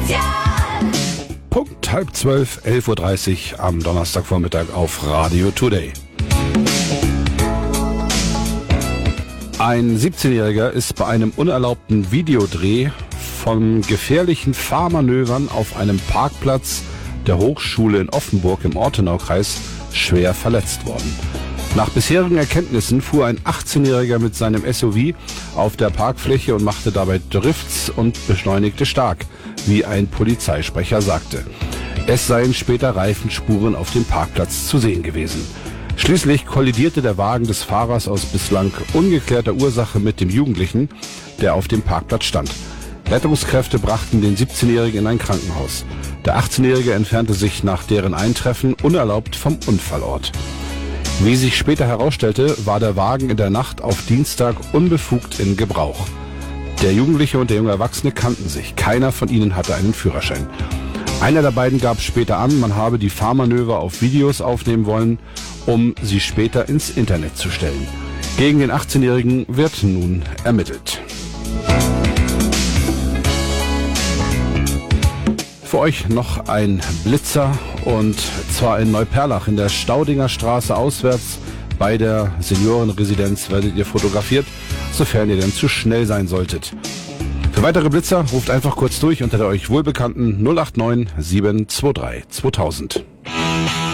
Punkt 11:30, 11:30 Uhr am Donnerstagvormittag auf Radio Today. Ein 17-Jähriger ist bei einem unerlaubten Videodreh von gefährlichen Fahrmanövern auf einem Parkplatz der Hochschule in Offenburg im Ortenaukreis schwer verletzt worden. Nach bisherigen Erkenntnissen fuhr ein 18-Jähriger mit seinem SUV auf der Parkfläche und machte dabei Drifts und beschleunigte stark, wie ein Polizeisprecher sagte. Es seien später Reifenspuren auf dem Parkplatz zu sehen gewesen. Schließlich kollidierte der Wagen des Fahrers aus bislang ungeklärter Ursache mit dem Jugendlichen, der auf dem Parkplatz stand. Rettungskräfte brachten den 17-Jährigen in ein Krankenhaus. Der 18-Jährige entfernte sich nach deren Eintreffen unerlaubt vom Unfallort. Wie sich später herausstellte, war der Wagen in der Nacht auf Dienstag unbefugt in Gebrauch. Der Jugendliche und der junge Erwachsene kannten sich. Keiner von ihnen hatte einen Führerschein. Einer der beiden gab später an, man habe die Fahrmanöver auf Videos aufnehmen wollen, um sie später ins Internet zu stellen. Gegen den 18-Jährigen wird nun ermittelt. Für euch noch ein Blitzer, und zwar in Neuperlach in der Staudinger Straße auswärts. Bei der Seniorenresidenz werdet ihr fotografiert, sofern ihr denn zu schnell sein solltet. Für weitere Blitzer ruft einfach kurz durch unter der euch wohlbekannten 089 723 2000.